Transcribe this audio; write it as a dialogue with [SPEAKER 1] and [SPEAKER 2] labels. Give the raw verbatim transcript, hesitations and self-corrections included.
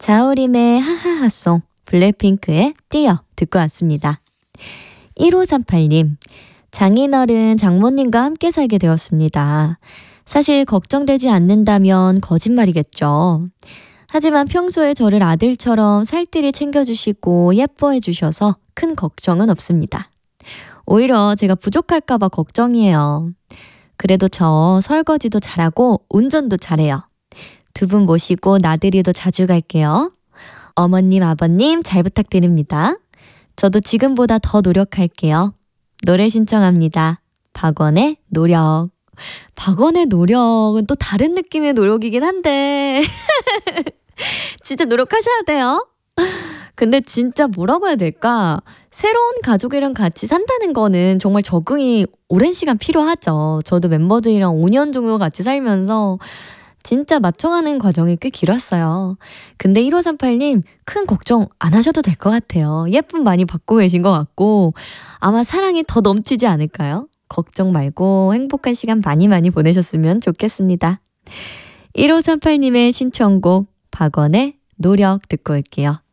[SPEAKER 1] 자우림의 하하하송, 블랙핑크의 뛰어 듣고 왔습니다. 일오삼팔 님, 장인어른 장모님과 함께 살게 되었습니다. 사실 걱정되지 않는다면 거짓말이겠죠. 하지만 평소에 저를 아들처럼 살뜰히 챙겨주시고 예뻐해 주셔서 큰 걱정은 없습니다. 오히려 제가 부족할까봐 걱정이에요. 그래도 저 설거지도 잘하고 운전도 잘해요. 두 분 모시고 나들이도 자주 갈게요. 어머님, 아버님 잘 부탁드립니다. 저도 지금보다 더 노력할게요. 노래 신청합니다. 박원의 노력. 박원의 노력은 또 다른 느낌의 노력이긴 한데 진짜 노력하셔야 돼요. 근데 진짜 뭐라고 해야 될까? 새로운 가족이랑 같이 산다는 거는 정말 적응이 오랜 시간 필요하죠. 저도 멤버들이랑 오 년 정도 같이 살면서 진짜 맞춰가는 과정이 꽤 길었어요. 근데 일오삼팔 님 큰 걱정 안 하셔도 될 것 같아요. 예쁨 많이 받고 계신 것 같고 아마 사랑이 더 넘치지 않을까요? 걱정 말고 행복한 시간 많이 많이 보내셨으면 좋겠습니다. 일오삼팔 님의 신청곡 박원의 노력 듣고 올게요.